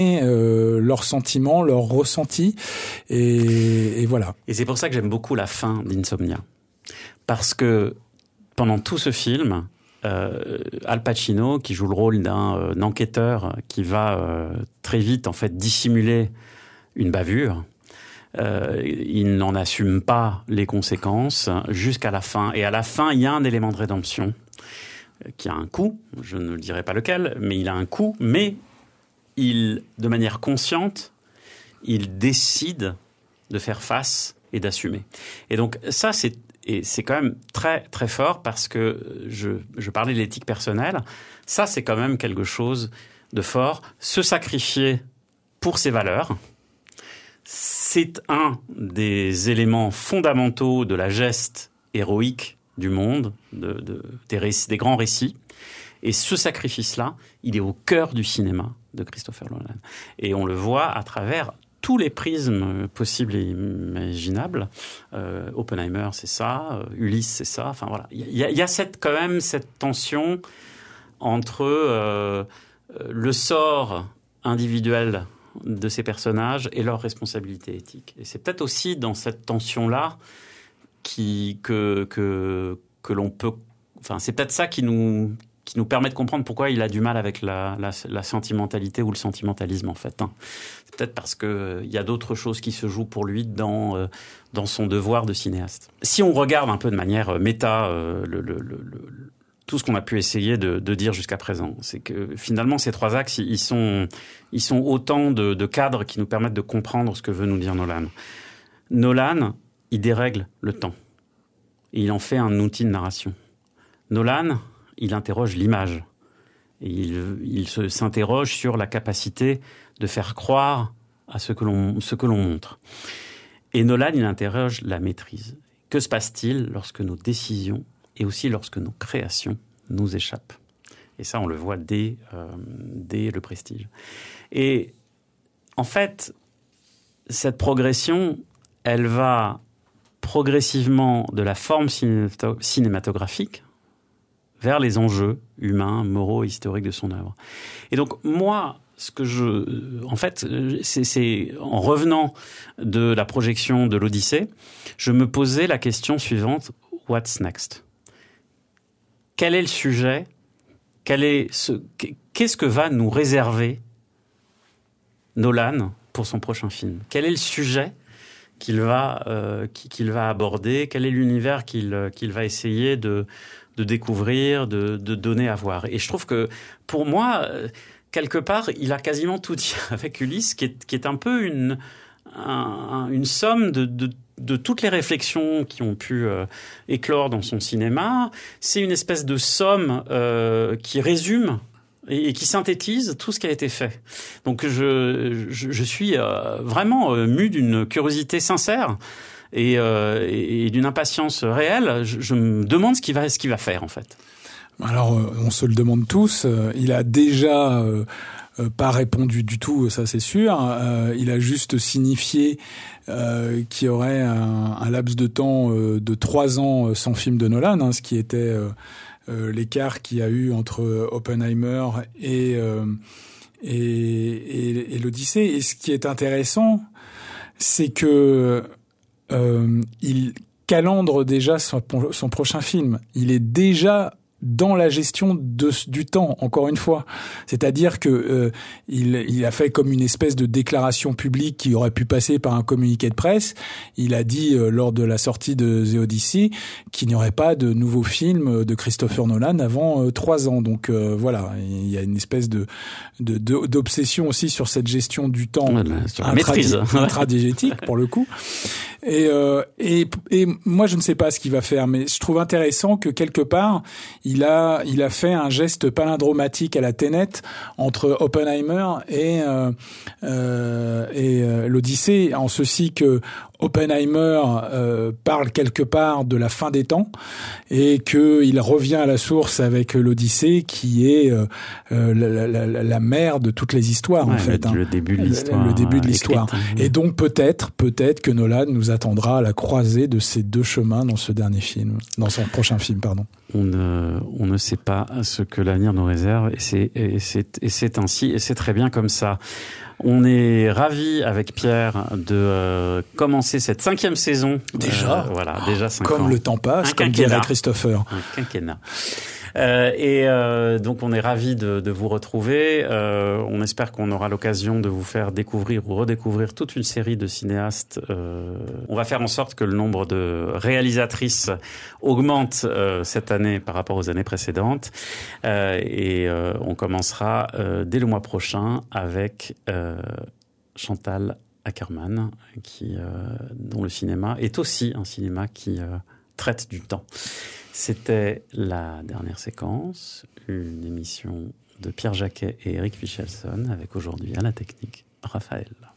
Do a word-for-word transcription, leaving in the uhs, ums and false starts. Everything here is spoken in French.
euh, leurs sentiments, leurs ressentis, et, et voilà. Et c'est pour ça que j'aime beaucoup la fin d'Insomnia. Parce que pendant tout ce film, euh, Al Pacino, qui joue le rôle d'un euh, enquêteur qui va euh, très vite en fait dissimuler une bavure, euh, il n'en assume pas les conséquences jusqu'à la fin. Et à la fin, il y a un élément de rédemption euh, qui a un coût, je ne dirai pas lequel, mais il a un coût, mais il, de manière consciente, il décide de faire face et d'assumer. Et donc ça, c'est Et c'est quand même très, très fort parce que je, je parlais de l'éthique personnelle. Ça, c'est quand même quelque chose de fort. Se sacrifier pour ses valeurs, c'est un des éléments fondamentaux de la geste héroïque du monde, de, de, des, récits, des grands récits. Et ce sacrifice-là, il est au cœur du cinéma de Christopher Nolan. Et on le voit à travers tous les prismes possibles et imaginables. Euh, Oppenheimer, c'est ça. Euh, Ulysse, c'est ça. Enfin voilà, il y a, y a cette, quand même cette tension entre euh, le sort individuel de ces personnages et leur responsabilité éthique. Et c'est peut-être aussi dans cette tension-là qui que que que l'on peut. Enfin, c'est peut-être ça qui nous qui nous permet de comprendre pourquoi il a du mal avec la, la, la sentimentalité ou le sentimentalisme, en fait. Hein. C'est peut-être parce qu'il euh, y a d'autres choses qui se jouent pour lui dans, euh, dans son devoir de cinéaste. Si on regarde un peu de manière méta euh, le, le, le, le, tout ce qu'on a pu essayer de, de dire jusqu'à présent, c'est que finalement, ces trois axes, ils sont, ils sont autant de, de cadres qui nous permettent de comprendre ce que veut nous dire Nolan. Nolan, il dérègle le temps. Et il en fait un outil de narration. Nolan, il interroge l'image. Et il, il se, s'interroge sur la capacité de faire croire à ce que l'on, ce que l'on montre. Et Nolan, il interroge la maîtrise. Que se passe-t-il lorsque nos décisions et aussi lorsque nos créations nous échappent ? Et ça, on le voit dès, euh, dès Le Prestige. Et en fait, cette progression, elle va progressivement de la forme cinématographique vers les enjeux humains, moraux et historiques de son œuvre. Et donc, moi, ce que je... En fait, c'est, c'est en revenant de la projection de l'Odyssée, je me posais la question suivante, what's next ? Quel est le sujet ? Quel est ce, qu'est-ce que va nous réserver Nolan pour son prochain film ? Quel est le sujet qu'il va, euh, qu'il va aborder ? Quel est l'univers qu'il, qu'il va essayer de... de découvrir, de, de donner à voir. Et je trouve que, pour moi, quelque part, il a quasiment tout dit avec Ulysse, qui est, qui est un peu une, un, une somme de, de, de toutes les réflexions qui ont pu euh, éclore dans son cinéma. C'est une espèce de somme euh, qui résume et, et qui synthétise tout ce qui a été fait. Donc, je, je, je suis euh, vraiment euh, mu d'une curiosité sincère Et, euh, et d'une impatience réelle. Je, je me demande ce qu'il va, ce qu'il va faire, en fait. Alors, euh, on se le demande tous. Euh, il a déjà euh, euh, pas répondu du tout, ça c'est sûr. Euh, il a juste signifié euh, qu'il y aurait un, un laps de temps euh, de trois ans sans film de Nolan, hein, ce qui était euh, euh, l'écart qu'il y a eu entre Oppenheimer et, euh, et, et, et l'Odyssée. Et ce qui est intéressant, c'est que Euh, il calandre déjà son, son prochain film. Il est déjà dans la gestion de, du temps, encore une fois. C'est-à-dire que euh, il, il a fait comme une espèce de déclaration publique qui aurait pu passer par un communiqué de presse. Il a dit euh, lors de la sortie de The Odyssey qu'il n'y aurait pas de nouveau film de Christopher Nolan avant euh, trois ans. Donc euh, voilà, il y a une espèce de, de, de d'obsession aussi sur cette gestion du temps, ouais, sur la maîtrise, intradigétique pour le coup. Et, euh, et et moi je ne sais pas ce qu'il va faire, mais je trouve intéressant que quelque part il a il a fait un geste palindromatique à la Tenet entre Oppenheimer et euh, euh, et euh, l'Odyssée, en ceci que Oppenheimer euh, parle quelque part de la fin des temps et qu'il revient à la source avec l'Odyssée qui est euh, la, la, la, la mère de toutes les histoires, ouais, en fait. Le, hein. le début de l'histoire. Le, le début de l'histoire. Écrite, et donc peut-être, peut-être que Nolan nous attendra à la croisée de ces deux chemins dans ce dernier film, dans son prochain film, pardon. On ne, on ne sait pas ce que l'avenir nous réserve et c'est, et c'est, et c'est ainsi, et c'est très bien comme ça. On est ravis avec Pierre de euh, commencer cette cinquième saison. Déjà, euh, voilà, déjà cinq comme ans. le temps passe, Un comme quinquennat. dirait Christopher. Un quinquennat. Euh, et euh, donc on est ravis de, de vous retrouver. Euh, on espère qu'on aura l'occasion de vous faire découvrir ou redécouvrir toute une série de cinéastes. Euh, on va faire en sorte que le nombre de réalisatrices augmente euh, cette année par rapport aux années précédentes. Euh, et euh, on commencera euh, dès le mois prochain avec euh, Chantal Akerman, qui, euh, dont le cinéma est aussi un cinéma qui euh, traite du temps. C'était la dernière séquence, une émission de Pierre Jacquet et Eric Fichelson, avec aujourd'hui à la technique Raphaël.